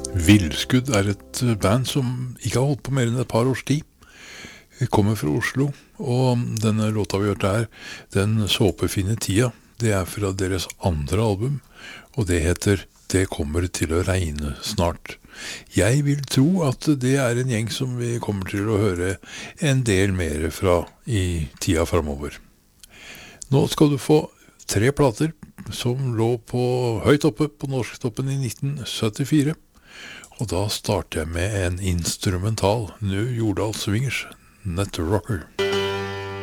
Villskudd et band som ikke har holdt på mer enn et par års tid. Vi kommer fra Oslo, og denne låta vi har hørt der, den såpefine tida, det fra deres andre album, og det heter «Det kommer til å regne snart». Jeg vil tro at det en gjeng som vi kommer til å høre en del mer fra i tida fremover. Nå skal du få 3 plater som lå på høyt oppe på Norsktoppen i 1974. Og da starter jeg med en instrumental, New Jordal Swingers, Net Rocker.